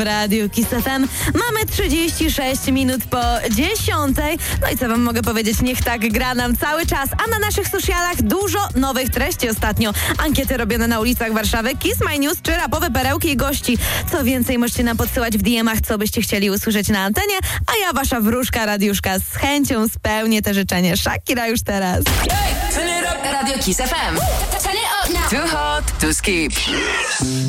W Radiu Kiss FM mamy 36 minut po 10. No i co wam mogę powiedzieć? Niech tak gra nam cały czas. A na naszych socialach dużo nowych treści ostatnio. Ankiety robione na ulicach Warszawy, Kiss My News czy rapowe perełki i gości. Co więcej możecie nam podsyłać w DM-ach, co byście chcieli usłyszeć na antenie. A ja, wasza wróżka Radiuszka, z chęcią spełnię te życzenie. Shakira już teraz. Radio Kiss FM. Turn it up now. Too hot to skip.